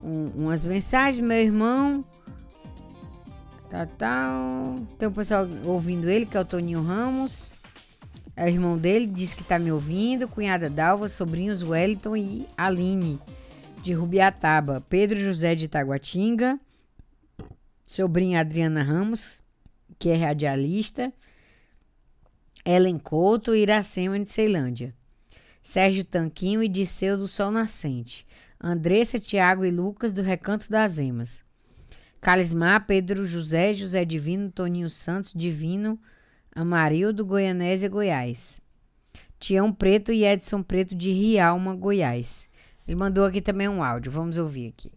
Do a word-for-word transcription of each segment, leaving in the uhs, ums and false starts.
um, umas mensagens, meu irmão. Tá, tá. Tem um pessoal ouvindo ele, que é o Toninho Ramos. É o irmão dele, diz que tá me ouvindo. Cunhada Dalva, sobrinhos Wellington e Aline, de Rubiataba. Pedro José de Taguatinga. Sobrinha Adriana Ramos, que é radialista. Ellen Couto e Iracema de Ceilândia. Sérgio Tanquinho e Disseu do Sol Nascente. Andressa, Tiago e Lucas do Recanto das Emas. Calismar, Pedro José, José Divino, Toninho Santos, Divino, Amarildo, Goianésia, Goiás. Tião Preto e Edson Preto de Rialma, Goiás. Ele mandou aqui também um áudio, vamos ouvir aqui.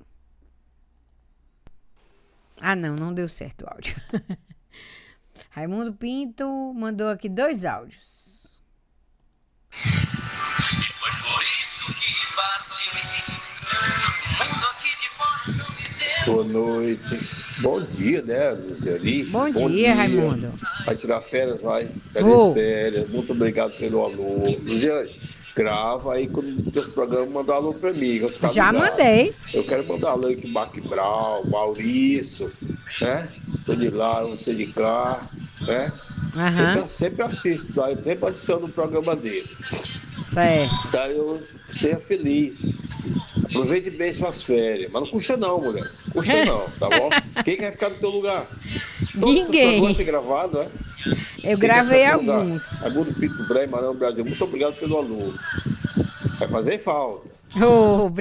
Ah não, não deu certo o áudio. Raimundo Pinto mandou aqui dois áudios. Foi por isso que parti. Mundo aqui de fora não me deu. Boa noite. Bom dia, né, Luciane? Bom, Bom dia, dia, Raimundo. Vai tirar férias, vai? Vou. Férias. Muito obrigado pelo alô. Luciane, grava aí quando tem esse programa, manda um alô pra mim. Eu Já ligado. Mandei. Eu quero mandar um alô aqui, Mark Brown, Maurício, né? Tô de lá, não sei de cá, né? Uhum. Sempre, sempre assisto, tá? Eu sempre adiciono no programa dele. Certo. Tá, eu seja feliz. Aproveite bem suas férias. Mas não custa não, mulher. Custa não, tá bom? Quem quer ficar no teu lugar? Ninguém. Todos ser gravado, né? Eu Quem gravei alguns. Raimundo Pinto Bré, Marão Brasil. Muito obrigado pelo alô. Vai fazer falta. Oh,